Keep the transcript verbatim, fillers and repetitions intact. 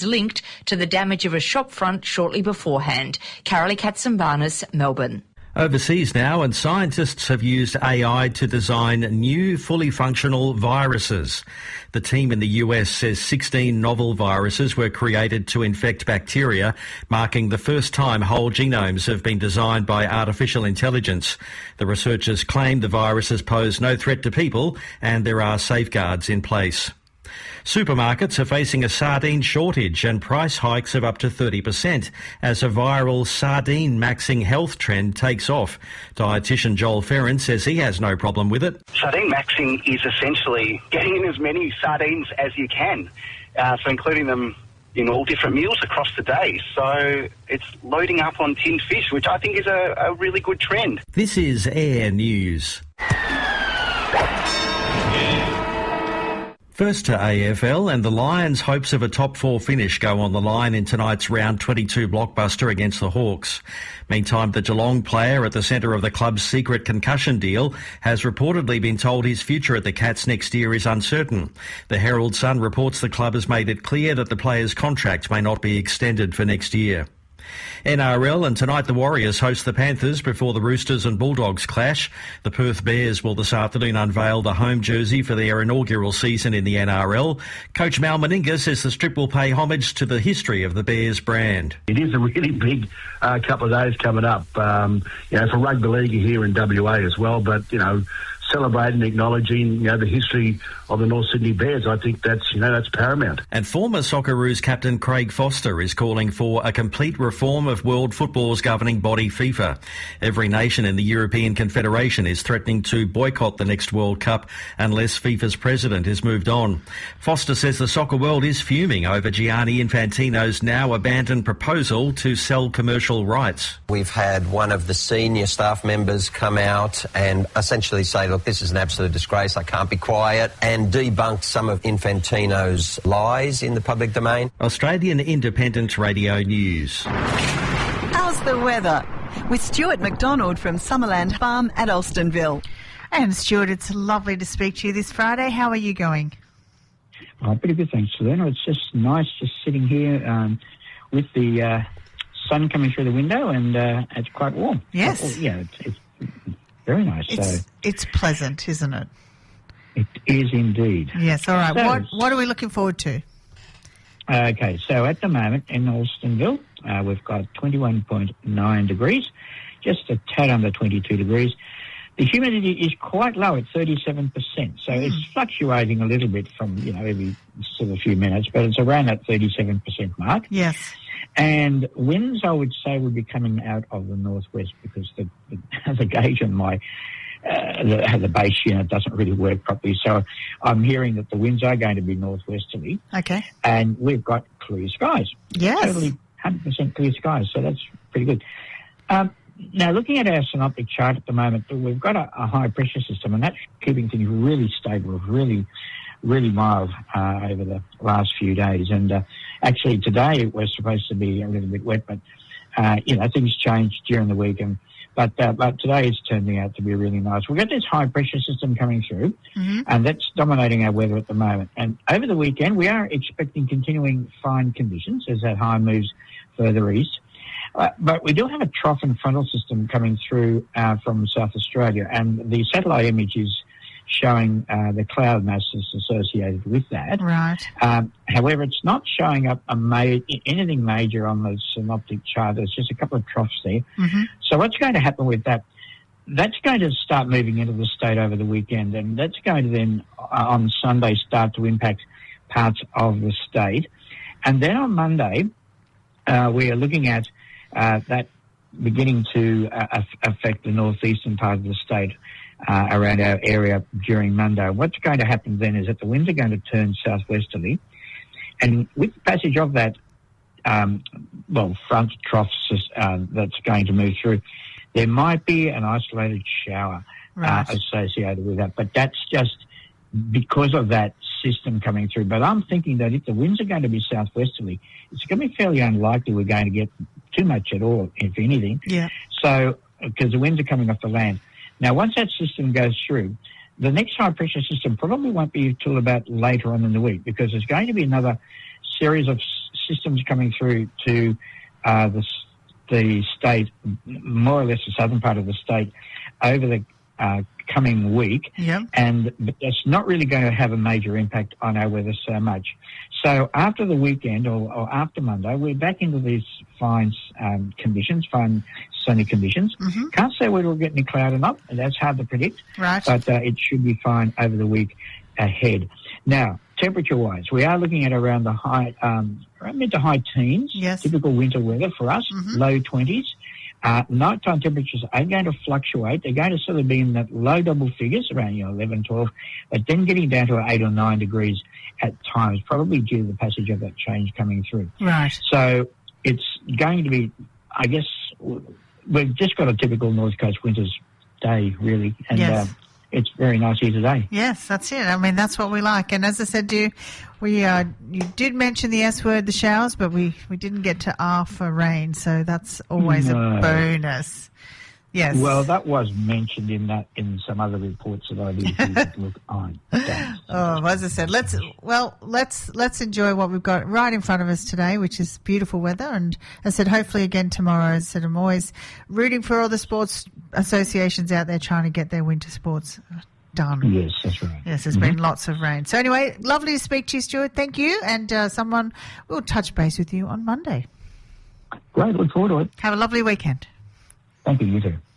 linked to the damage of a shop front shortly beforehand. Carolee Katsambanis, Melbourne. Overseas now, and scientists have used A I to design new fully functional viruses. The team in the U S says sixteen novel viruses were created to infect bacteria, marking the first time whole genomes have been designed by artificial intelligence. The researchers claim the viruses pose no threat to people and there are safeguards in place. Supermarkets are facing a sardine shortage and price hikes of up to thirty percent as a viral sardine maxing health trend takes off. Dietitian Joel Ferrin says he has no problem with it. Sardine maxing is essentially getting in as many sardines as you can, uh, so including them in all different meals across the day. So it's loading up on tinned fish, which I think is a, a really good trend. This is Air News. First to A F L, and the Lions' hopes of a top four finish go on the line in tonight's round twenty-two blockbuster against the Hawks. Meantime, the Geelong player at the centre of the club's secret concussion deal has reportedly been told his future at the Cats next year is uncertain. The Herald Sun reports the club has made it clear that the player's contract may not be extended for next year. N R L, and tonight the Warriors host the Panthers before the Roosters and Bulldogs clash. The Perth Bears will this afternoon unveil the home jersey for their inaugural season in the N R L. Coach Mal Meninga says the Strip will pay homage to the history of the Bears brand. It is a really big uh, couple of days coming up, um, you know, for rugby league here in W A as well, but, you know, celebrating, acknowledging, you know, the history of the North Sydney Bears. I think that's, you know, that's paramount. And former Socceroos captain Craig Foster is calling for a complete reform of world football's governing body FIFA. Every nation in the European Confederation is threatening to boycott the next World Cup unless FIFA's president is moved on. Foster says the soccer world is fuming over Gianni Infantino's now abandoned proposal to sell commercial rights. We've had one of the senior staff members come out and essentially say, look, this is an absolute disgrace, I can't be quiet, and debunked some of Infantino's lies in the public domain. Australian Independent Radio News. How's the weather? With Stuart McDonald from Summerland Farm at Alstonville. And Stuart, it's lovely to speak to you this Friday. How are you going? Oh, pretty good, thanks, Selena. It's just nice just sitting here um, with the uh, sun coming through the window, and uh, it's quite warm. Yes. Well, yeah, it's, it's very nice. It's, so it's pleasant, isn't it? It is indeed. Yes, all right. So, what what are we looking forward to? Okay, so at the moment in Alstonville, uh, we've got twenty-one point nine degrees, just a tad under twenty-two degrees. The humidity is quite low at thirty-seven percent, so mm. it's fluctuating a little bit from, you know, every sort of few minutes, but it's around that thirty-seven percent mark. Yes. And winds, I would say, would be coming out of the northwest because the, the, the gauge on my uh, the, the base unit doesn't really work properly. So I'm hearing that the winds are going to be northwesterly. Okay. And we've got clear skies. Yes. Totally one hundred percent clear skies, so that's pretty good. Um, now, looking at our synoptic chart at the moment, we've got a, a high pressure system, and that's keeping things really stable, really really mild uh, over the last few days. And uh, actually today it was supposed to be a little bit wet, but, uh, you know, things changed during the week. And, but, uh, but today it's turning out to be really nice. We've got this high pressure system coming through, mm-hmm. and that's dominating our weather at the moment. And over the weekend, we are expecting continuing fine conditions as that high moves further east. Uh, but we do have a trough and frontal system coming through uh, from South Australia, and the satellite image is showing uh, the cloud masses associated with that. Right. Um, however, it's not showing up a ma- anything major on the synoptic chart. There's just a couple of troughs there. Mm-hmm. So what's going to happen with that? That's going to start moving into the state over the weekend, and that's going to then, uh, on Sunday, start to impact parts of the state. And then on Monday, uh, we are looking at uh, that beginning to uh, affect the northeastern part of the state. Uh, around our area during Monday. What's going to happen then is that the winds are going to turn southwesterly, and with the passage of that, um, well, front troughs uh, that's going to move through, there might be an isolated shower right. uh, associated with that, but that's just because of that system coming through. But I'm thinking that if the winds are going to be southwesterly, it's going to be fairly unlikely we're going to get too much at all, if anything. Yeah. So, because the winds are coming off the land. Now, once that system goes through, the next high-pressure system probably won't be until about later on in the week, because there's going to be another series of systems coming through to uh, the the state, more or less the southern part of the state, over the uh, coming week, yep. and but that's not really going to have a major impact on our weather so much. So after the weekend or, or after Monday, we're back into these fine um, conditions, fine sunny conditions. Mm-hmm. Can't say whether we'll get any cloud or not, and that's hard to predict, right. but uh, it should be fine over the week ahead. Now, temperature-wise, we are looking at around the high, um, around mid to high teens, yes. typical winter weather for us, mm-hmm. low twenties. Uh, nighttime temperatures are going to fluctuate. They're going to sort of be in that low double figures, around you know, eleven, twelve, but then getting down to eight or nine degrees at times, probably due to the passage of that change coming through. Right. So it's going to be, I guess, we've just got a typical North Coast winter's day, really, and yes. uh, it's very nice here today. Yes, that's it. I mean, that's what we like. And as I said to you, we uh, you did mention the S word, the showers, but we, we didn't get to R for rain, so that's always no. a bonus. Yes. Well, that was mentioned in that in some other reports that I did look on. Oh, as I said, let's well let's let's enjoy what we've got right in front of us today, which is beautiful weather. And as I said, hopefully again tomorrow. As I said, I'm always rooting for all the sports associations out there trying to get their winter sports done. Yes, that's right. Yes, there's mm-hmm. been lots of rain. So anyway, lovely to speak to you, Stuart. Thank you, and uh, someone will touch base with you on Monday. Great, look forward to it. Have a lovely weekend. Thank you, you too.